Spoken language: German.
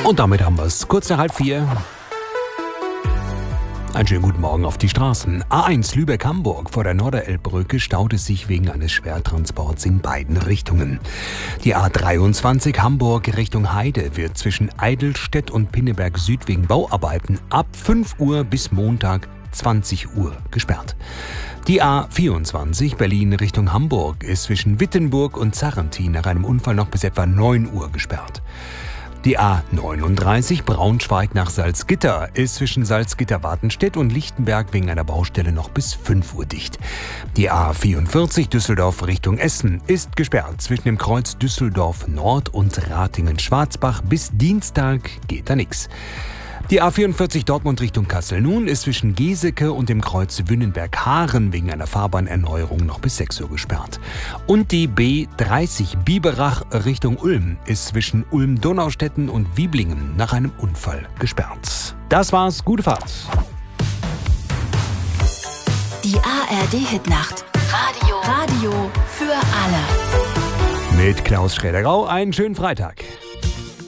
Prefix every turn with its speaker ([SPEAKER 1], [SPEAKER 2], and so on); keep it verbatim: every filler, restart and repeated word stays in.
[SPEAKER 1] Und damit haben wir es. Kurz nach halb vier. Einen schönen guten Morgen auf die Straßen. A eins Lübeck-Hamburg vor der Norderelbbrücke staut es sich wegen eines Schwertransports in beiden Richtungen. Die A dreiundzwanzig Hamburg Richtung Heide wird zwischen Eidelstedt und Pinneberg Süd wegen Bauarbeiten ab fünf Uhr bis Montag zwanzig Uhr gesperrt. Die A vierundzwanzig Berlin Richtung Hamburg ist zwischen Wittenburg und Zarrentin nach einem Unfall noch bis etwa neun Uhr gesperrt. Die A neununddreißig Braunschweig nach Salzgitter ist zwischen Salzgitter-Wartenstedt und Lichtenberg wegen einer Baustelle noch bis fünf Uhr dicht. Die A vierundvierzig Düsseldorf Richtung Essen ist gesperrt. Zwischen dem Kreuz Düsseldorf Nord und Ratingen-Schwarzbach bis Dienstag geht da nichts. Die A vierundvierzig Dortmund Richtung Kassel nun ist zwischen Geseke und dem Kreuz Wünnenberg-Haaren wegen einer Fahrbahnerneuerung noch bis sechs Uhr gesperrt. Und die B dreißig Biberach Richtung Ulm ist zwischen Ulm-Donaustetten und Wieblingen nach einem Unfall gesperrt. Das war's, gute Fahrt.
[SPEAKER 2] Die A R D-Hitnacht. Radio. Radio für alle.
[SPEAKER 1] Mit Klaus Schräder-Grau einen schönen Freitag.